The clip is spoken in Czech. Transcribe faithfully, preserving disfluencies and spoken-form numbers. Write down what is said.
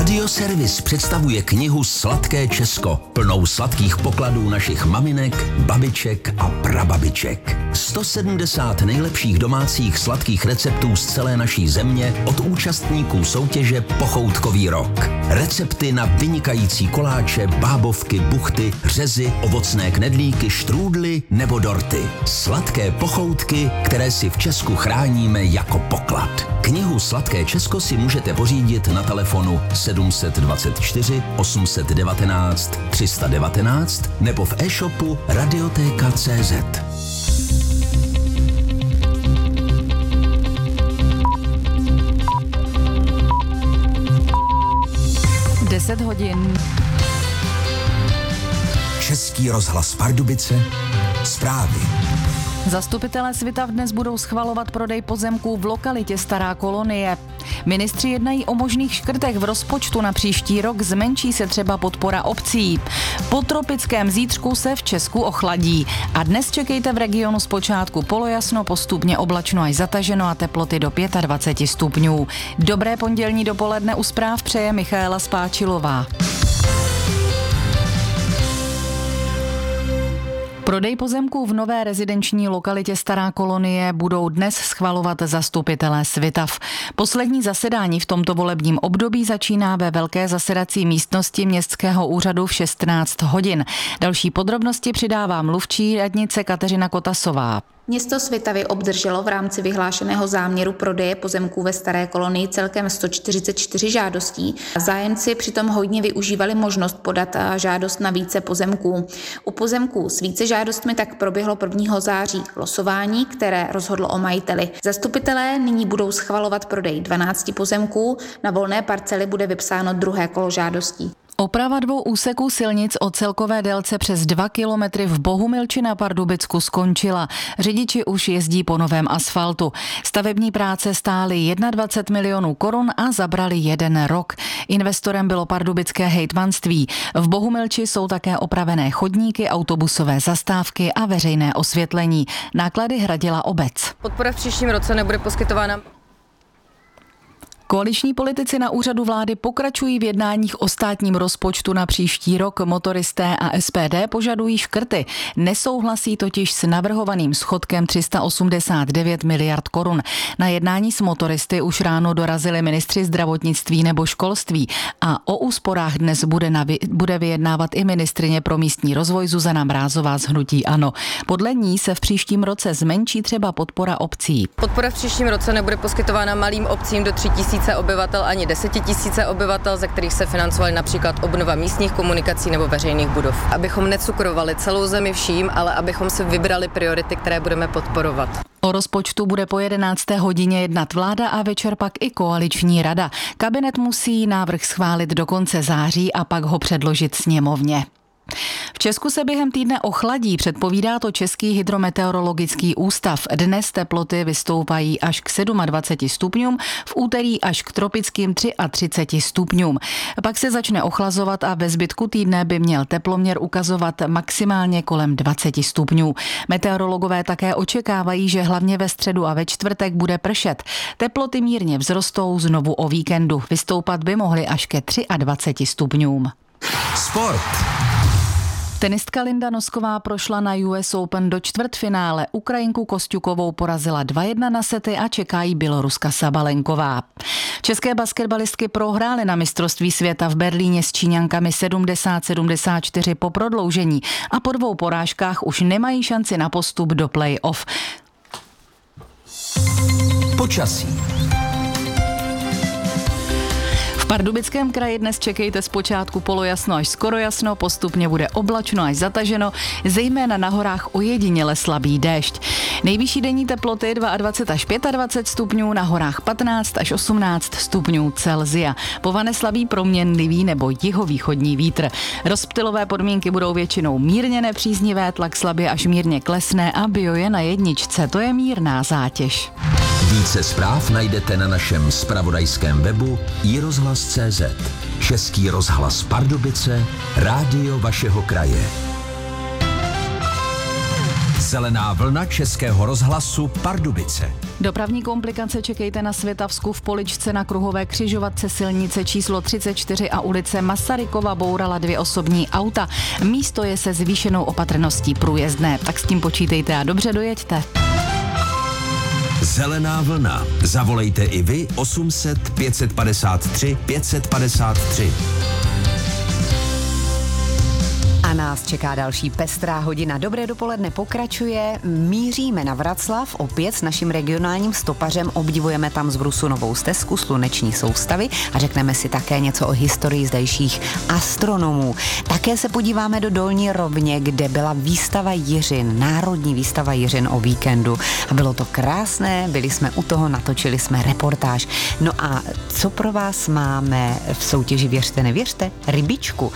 Radioservis představuje knihu Sladké Česko, plnou sladkých pokladů našich maminek, babiček a prababiček. sto sedmdesát nejlepších domácích sladkých receptů z celé naší země od účastníků soutěže Pochoutkový rok. Recepty na vynikající koláče, bábovky, buchty, řezy, ovocné knedlíky, štrůdly nebo dorty. Sladké pochoutky, které si v Česku chráníme jako poklad. Knihu Sladké Česko si můžete pořídit na telefonu sedm set dvacet čtyři osm set devatenáct tři sta devatenáct nebo v e-shopu radioteka tečka cé zet. deset hodin. Český rozhlas Pardubice, zprávy. Zastupitelé Svitav dnes budou schvalovat prodej pozemků v lokalitě Stará kolonie. Ministři jednají o možných škrtech v rozpočtu na příští rok, zmenší se třeba podpora obcí. Po tropickém zítřku se v Česku ochladí. A dnes čekejte v regionu zpočátku polojasno, postupně oblačno až zataženo a teploty do dvacet pět stupňů. Dobré pondělní dopoledne u zpráv přeje Michaela Spáčilová. Prodej pozemků v nové rezidenční lokalitě Stará kolonie budou dnes schvalovat zastupitelé Svitav. Poslední zasedání v tomto volebním období začíná ve velké zasedací místnosti Městského úřadu v šestnáct hodin. Další podrobnosti přidává mluvčí radnice Kateřina Kotasová. Město Svitavy obdrželo v rámci vyhlášeného záměru prodeje pozemků ve Staré kolonii celkem sto čtyřicet čtyři žádostí. Zájemci přitom hodně využívali možnost podat žádost na více pozemků. U pozemků s více žádostmi tak proběhlo prvního září losování, které rozhodlo o majiteli. Zastupitelé nyní budou schvalovat prodej dvanácti pozemků, na volné parcely bude vypsáno druhé kolo žádostí. Oprava dvou úseků silnic o celkové délce přes dva kilometry v Bohumilči na Pardubicku skončila. Řidiči už jezdí po novém asfaltu. Stavební práce stály dvacet jedna milionů korun a zabrali jeden rok. Investorem bylo pardubické hejtmanství. V Bohumilči jsou také opravené chodníky, autobusové zastávky a veřejné osvětlení. Náklady hradila obec. Podpora v příštím roce nebude poskytována. Koaliční politici na úřadu vlády pokračují v jednáních o státním rozpočtu na příští rok. Motoristé a es pé dé požadují škrty. Nesouhlasí totiž s navrhovaným schodkem tři sta osmdesát devět miliard korun. Na jednání s motoristy už ráno dorazili ministři zdravotnictví nebo školství a o úsporách dnes bude, navi- bude vyjednávat i ministryně pro místní rozvoj Zuzana Mrázová z hnutí ANO. Podle ní se v příštím roce zmenší třeba podpora obcí. Podpora v příštím roce nebude poskytována malým obcím do tři tisíce obyvatel ani desetitisíce obyvatel, ze kterých se financovaly například obnova místních komunikací nebo veřejných budov. Abychom necukrovali celou zemi vším, ale abychom si vybrali priority, které budeme podporovat. O rozpočtu bude po jedenácté hodině jednat vláda a večer pak i koaliční rada. Kabinet musí návrh schválit do konce září a pak ho předložit sněmovně. V Česku se během týdne ochladí, předpovídá to Český hydrometeorologický ústav. Dnes teploty vystoupají až k dvaceti sedmi stupňům, v úterý až k tropickým třiceti tři stupňům. Pak se začne ochlazovat a ve zbytku týdne by měl teploměr ukazovat maximálně kolem dvaceti stupňů. Meteorologové také očekávají, že hlavně ve středu a ve čtvrtek bude pršet. Teploty mírně vzrostou znovu o víkendu. Vystoupat by mohly až ke dvaceti třem stupňům. Sport. Tenistka Linda Nosková prošla na U S Open do čtvrtfinále. Ukrajinku Kosťukovou porazila dva jedna na sety a čeká jí Běloruska Sabalenková. České basketbalistky prohrály na mistrovství světa v Berlíně s Číňankami sedmdesát sedmdesát čtyři po prodloužení a po dvou porážkách už nemají šanci na postup do play-off. Počasí. V Pardubickém kraji dnes čekejte zpočátku polojasno až skoro jasno, postupně bude oblačno až zataženo, zejména na horách ojediněle slabý déšť. Nejvyšší denní teploty dvacet dva až dvacet pět stupňů, na horách patnáct až osmnáct stupňů Celsia. Povane slabý proměnlivý nebo jihovýchodní vítr. Rozptylové podmínky budou většinou mírně nepříznivé, tlak slabě až mírně klesne a bio je na jedničce, to je mírná zátěž. Více zpráv najdete na našem zpravodajském webu i rozhlas tečka cé zet. Český rozhlas Pardubice, rádio vašeho kraje. Zelená vlna Českého rozhlasu Pardubice. Dopravní komplikace čekejte na Světavsku v Poličce na kruhové křižovatce silnice číslo třicet čtyři a ulice Masarykova bourala dvě osobní auta. Místo je se zvýšenou opatrností průjezdné, tak s tím počítejte a dobře dojeďte. Zelená vlna. Zavolejte i vy osm set pět padesát tři pět padesát tři. A nás čeká další pestrá hodina. Dobré dopoledne pokračuje. Míříme na Vraclav opět s naším regionálním stopařem. Obdivujeme tam z Vrusu novou stezku sluneční soustavy a řekneme si také něco o historii zdejších astronomů. Také se podíváme do Dolní Rovně, kde byla výstava Jiřin, národní výstava Jiřin o víkendu. A bylo to krásné, byli jsme u toho, natočili jsme reportáž. No a co pro vás máme v soutěži Věřte, nevěřte? Rybičku.